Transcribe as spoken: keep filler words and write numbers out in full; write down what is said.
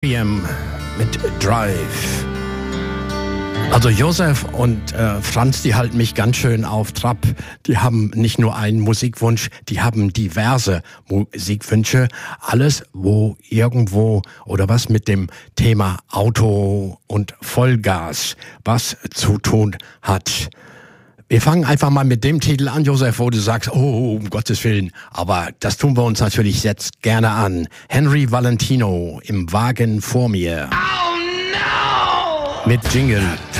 mit Drive. Also Josef und äh, Franz, die halten mich ganz schön auf Trab. Die haben nicht nur einen Musikwunsch, die haben diverse Musikwünsche. Alles, wo irgendwo oder was mit dem Thema Auto und Vollgas was zu tun hat. Wir fangen einfach mal mit dem Titel an, Josef, wo du sagst, oh, um Gottes Willen. Aber das tun wir uns natürlich jetzt gerne an. Henry Valentino im Wagen vor mir. Oh no! Mit Jingle.